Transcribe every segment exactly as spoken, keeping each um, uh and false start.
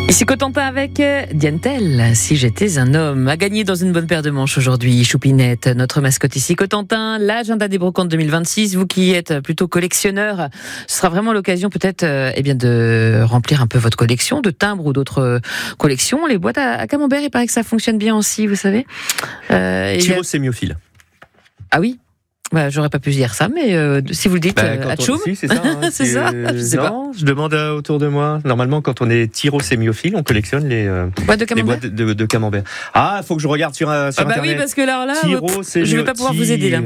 Ici Cotentin avec Diane Tell, si j'étais un homme, a gagné dans une bonne paire de manches aujourd'hui. Choupinette, notre mascotte ici Cotentin, l'agenda des brocantes deux mille vingt-six. Vous qui êtes plutôt collectionneur, ce sera vraiment l'occasion peut-être euh, eh bien de remplir un peu votre collection de timbres ou d'autres euh, collections. Les boîtes à, à camembert, il paraît que ça fonctionne bien aussi, vous savez. Euh, Tyrosémiophile. Ah oui. Bah, j'aurais pas pu dire ça, mais euh, si vous le dites, bah, euh, Atchoum, si, c'est ça. Hein, c'est ça. Je sais non, pas. Je demande à, autour de moi. Normalement, quand on est tyrosémiophile, on collectionne les, euh, boîtes de camembert. les boîtes de, de, de camembert. Ah, faut que je regarde sur, sur ah bah internet. Oui, parce que là, là, Tyrosémio- je vais pas pouvoir vous aider là.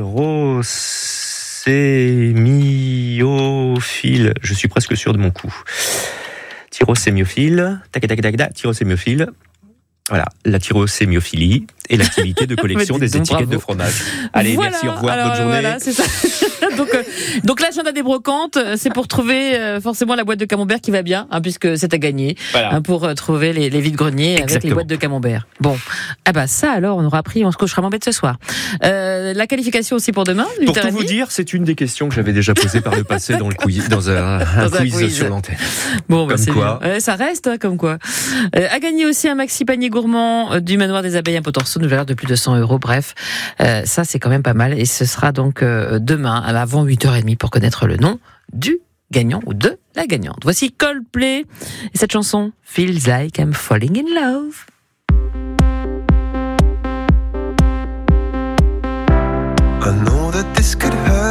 Tyrosémiophile. Je suis presque sûr de mon coup. Tyrosémiophile. Tac, tac, tac, tac. Tyrosémiophile. Voilà, la tyrosémiophilie et l'activité de collection des étiquettes bravo. de fromage. Allez, voilà. merci, au revoir, Alors, bonne journée. Voilà, c'est ça. donc, euh, donc l'agenda des brocantes, c'est pour trouver euh, forcément la boîte de camembert qui va bien, hein, puisque c'est à gagner, voilà. hein, pour euh, trouver les, les vides-greniers avec les boîtes de camembert. Bon, ah bah ça alors, on aura appris, on se couchera moins bête ce soir. Euh, la qualification aussi pour demain. Pour tout vous dire, c'est une des questions que j'avais déjà posées par le passé dans le quiz, dans un, un, dans quiz, un quiz sur l'antenne. Bon, bah, comme c'est quoi. Ouais, ça reste, hein, comme quoi. Euh, à gagner aussi un maxi panier gourmand du Manoir des Abeilles à Pontorson, une valeur de plus de cent euros. Bref, euh, ça c'est quand même pas mal. Et ce sera donc euh, demain, avant huit heures trente, pour connaître le nom du gagnant ou de la gagnante. Voici Coldplay et cette chanson Feels Like I'm Falling in Love. I know that this could hurt.